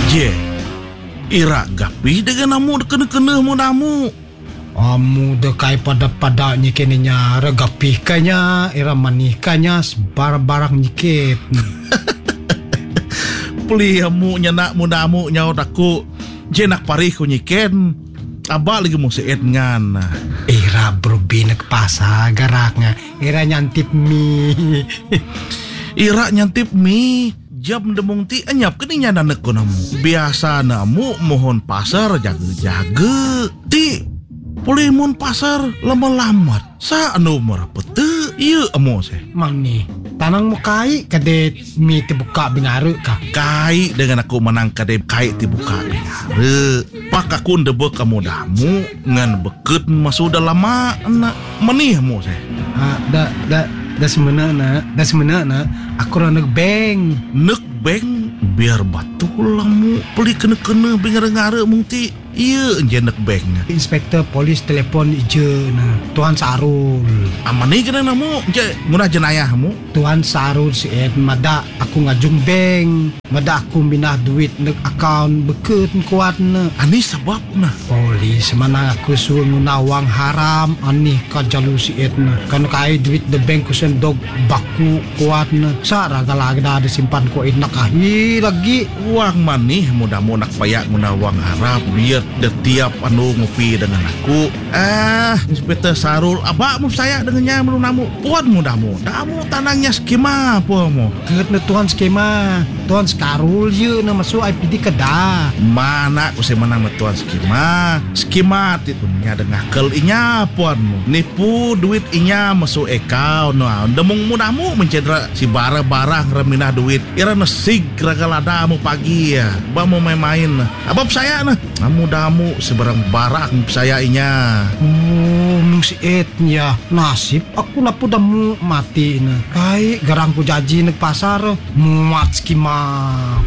Je, ira gapi dengan namu kena-kena mu namu. Amu dekai pada nyikeninya regapih kanya era manikanya sebar-barang nyikit. Peli amu nyanak mudamu nyaut aku. Je nak parih ku nyiken. Aba lagi mu seet ngan. Era berbina ke pasar garaknya. Era nyantip mie. Ira nyantip mie. Jam demung ti anyap keninya nanek ko namu. Biasa namu mohon pasar jaga-jaga. Ti pulih mun pasar lama-lamat. Sa anu merapete. Iya amo se. Mang ni tanang mo kai kadet mi tibuka bingaru ka. Kai dengan aku menang kade kai tibuka bingare. Pak aku ndebe kamu damu ngan beket masuk dalam mana menih mo se. Da semenana aku ra negbeng. Negbeng biar batul lamu peli kena-kena bingar-ngare mung ti. Iya je negbeng. Inspektor polis telepon ije na Tuan Sarul. Amani kena namu je ngunah jenayahmu. Tuan Sarul si Ed mada aku ngajung bank. Mada aku minah duit nek akaun beket kuat na. Ani sebab na. Polis mana aku suruh nguna wang haram ani ka jalu si Ed na. Kan kai duit the bank ku sendog baku kuat na. Sa raga-laga da disimpan ko inak ahi lagi. Wang manih mudah-mudah nak payak nguna wang harap biar setiap anu ngopi dengan aku. Inspektor Sarul, abakmu saya dengannya belum namu. Puan mudah-mudah tanangnya skema apa mu? Ket na Tuan skema. Tuan Sarul je na masuk IPD kedah. Mana aku saya menang Tuan skema. Skema itu nya dengan kel inya puanmu. Nipu duit inya masuk account. Nah, demung mudahmu mencedera si barang-barang reminah duit. Ira nesig ragaladamu pagi ya. Ba mau main-main. Abab saya nah. Mudamu sebarang barang saya inya. Oh, si etnya nasib aku napu damu mati na. Kai garang ku jaji nek pasar muat skima.